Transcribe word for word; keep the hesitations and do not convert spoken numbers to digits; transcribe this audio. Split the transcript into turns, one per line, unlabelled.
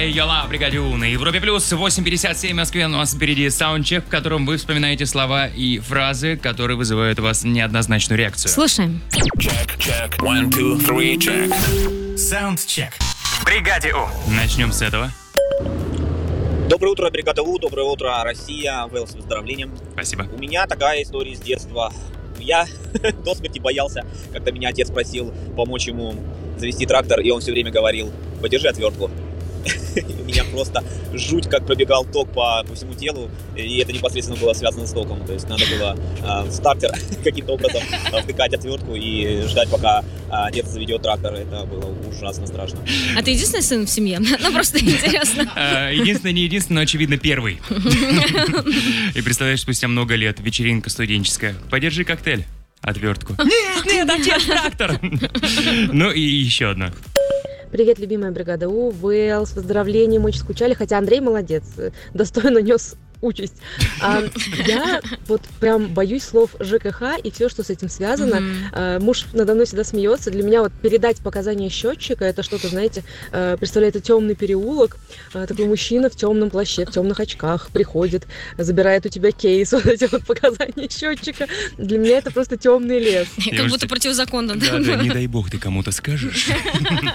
Йола, Бригадю на Европе Плюс, восемь пятьдесят семь в Москве. У нас впереди саундчек, в котором вы вспоминаете слова и фразы, которые вызывают у вас неоднозначную реакцию.
Слушаем.
Check, check, one, two, three, check.
Саундчек.
В Бригаде У. Начнем с этого.
Доброе утро, бригада У, доброе утро, Россия, Вэлл с выздоровлением.
Спасибо.
У меня такая история с детства. Я до смерти боялся, когда меня отец просил помочь ему завести трактор, и он все время говорил: подержи отвертку. У меня просто жуть, как пробегал ток по, по всему телу, и это непосредственно было связано с током. То есть надо было э, в стартер каким-то образом втыкать отвертку и ждать, пока э, отец заведет трактор. Это было ужасно страшно.
А ты единственный сын в семье? Ну, просто интересно.
Единственный, не единственный, но, очевидно, первый. И представляешь, спустя много лет вечеринка студенческая. Подержи коктейль. Отвертку. Нет, нет, отец, трактор. Ну и еще одно.
Привет, любимая бригада У, Вэлл, с выздоровлением, очень скучали, хотя Андрей молодец, достойно нес участь. А, я вот прям боюсь слов ЖКХ и все, что с этим связано. Mm-hmm. А, муж надо мной всегда смеется. Для меня вот передать показания счетчика, это что-то, знаете, а, представляет это темный переулок, а, такой мужчина в темном плаще, в темных очках приходит, забирает у тебя кейс, вот эти вот показания счетчика. Для меня это просто темный лес.
Как будто противозаконно.
Да, да, не дай бог ты кому-то скажешь.